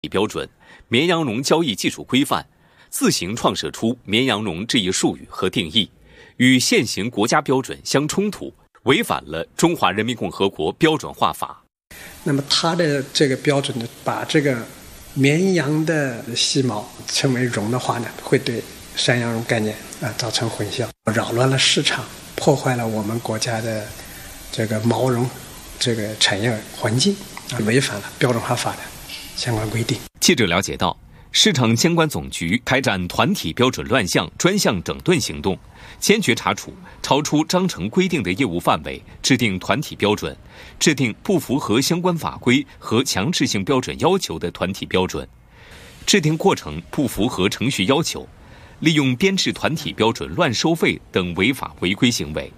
标准、绵羊绒交易技术规范，自行创设出绵羊绒这一术语和定义，与现行国家标准相冲突，违反了《中华人民共和国标准化法》。 那么它的这个标准呢，把这个绵羊的细毛称为绒的话呢，会对山羊绒概念造成混淆，扰乱了市场，破坏了我们国家的这个毛绒这个产业环境，违反了标准化法的相关规定。 记者了解到，市场监管总局开展团体标准乱象专项整顿行动，坚决查处超出章程规定的业务范围，制定团体标准，制定不符合相关法规和强制性标准要求的团体标准，制定过程不符合程序要求，利用编制团体标准乱收费等违法违规行为。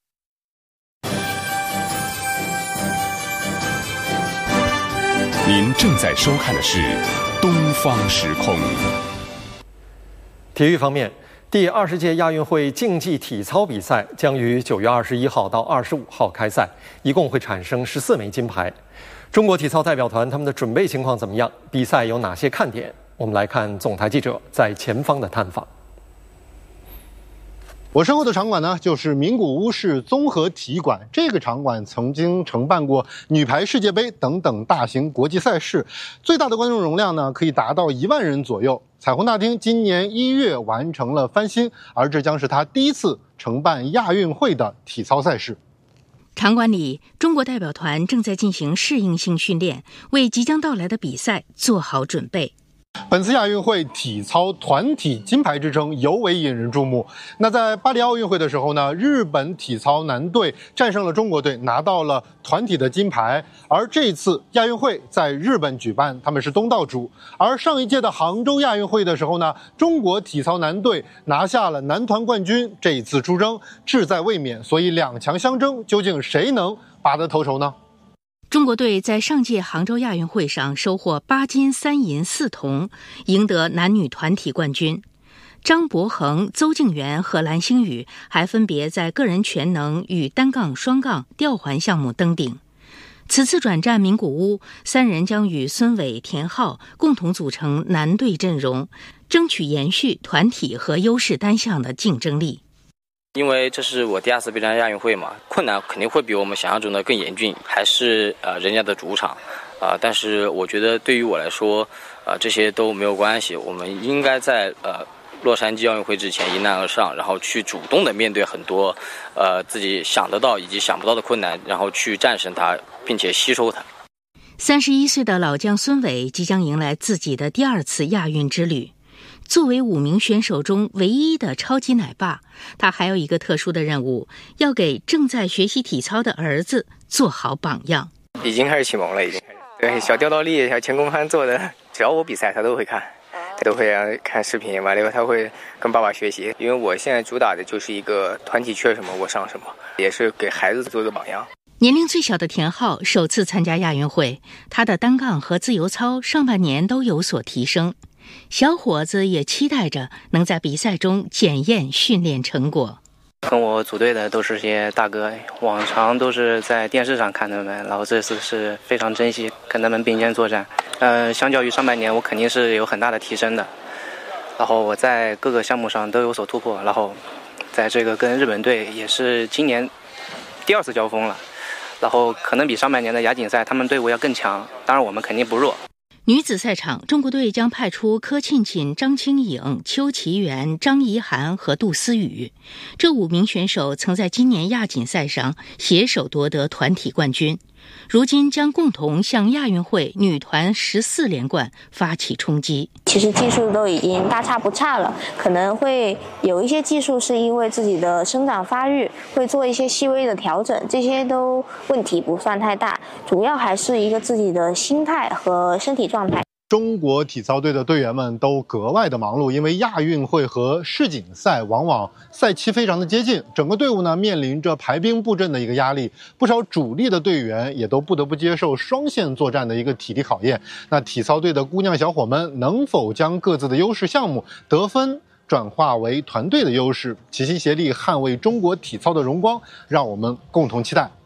您正在收看的是东方时空。 体育方面，第20届亚运会竞技体操比赛将于9月21号到25号开赛，一共会产生14枚金牌。中国体操代表团他们的准备情况怎么样？比赛有哪些看点？我们来看总台记者在前方的探访。 我身后的场馆呢，就是名古屋市综合体育馆。这个场馆曾经承办过女排世界杯等等大型国际赛事，最大的观众容量呢可以达到1万人左右。彩虹大厅今年1月完成了翻新，而这将是他第一次承办亚运会的体操赛事。 场馆里，中国代表团正在进行适应性训练，为即将到来的比赛做好准备。 本次亚运会体操团体金牌之争尤为引人注目。那在巴黎奥运会的时候呢，日本体操男队战胜了中国队，拿到了团体的金牌。而这次亚运会在日本举办，他们是东道主。而上一届的杭州亚运会的时候呢，中国体操男队拿下了男团冠军。这一次出征志在卫冕，所以两强相争，究竟谁能拔得头筹呢？ 中国队在上届杭州亚运会上收获8金3银4铜，赢得男女团体冠军。张博恒、邹敬园和蓝星宇还分别在个人全能与单杠、双杠、吊环项目登顶。此次转战名古屋，三人将与孙伟、田浩共同组成男队阵容，争取延续团体和优势单项的竞争力。 因为这是我第2次备战亚运会嘛，困难肯定会比我们想象中的更严峻，还是人家的主场，但是我觉得对于我来说，这些都没有关系，我们应该在洛杉矶奥运会之前迎难而上，然后去主动的面对很多自己想得到以及想不到的困难，然后去战胜它，并且吸收它。 31岁的老将孙伟即将迎来自己的第2次亚运之旅。作为5名选手中唯一的超级奶爸，他还有一个特殊的任务，要给正在学习体操的儿子做好榜样。 已经开始启蒙了，已经开始。对，小吊倒立、小前空翻做的，只要我比赛他都会看，他都会看视频，完了以后他会跟爸爸学习。因为我现在主打的就是一个团体缺什么我上什么，也是给孩子做一个榜样。 年龄最小的田浩首次参加亚运会，他的单杠和自由操上半年都有所提升。小伙子也期待着能在比赛中检验训练成果。 跟我组队的都是些大哥，往常都是在电视上看他们，然后这次是非常珍惜跟他们并肩作战。相较于上半年，我肯定是有很大的提升的。然后我在各个项目上都有所突破，然后在这个跟日本队也是今年第2次交锋了，然后可能比上半年的亚锦赛他们队伍要更强，当然我们肯定不弱。 女子赛场，中国队将派出柯沁菁、张清颖、邱其媛、张怡涵和杜思雨。这5名选手曾在今年亚锦赛上携手夺得团体冠军，如今将共同向亚运会女团14连冠发起冲击。 其实技术都已经大差不差了，可能会有一些技术是因为自己的生长发育会做一些细微的调整，这些都问题不算太大，主要还是一个自己的心态和身体状态。 中国体操队的队员们都格外的忙碌，因为亚运会和世锦赛往往赛期非常的接近，整个队伍呢面临着排兵布阵的一个压力，不少主力的队员也都不得不接受双线作战的一个体力考验。那体操队的姑娘小伙们能否将各自的优势项目得分转化为团队的优势，齐心协力捍卫中国体操的荣光，让我们共同期待。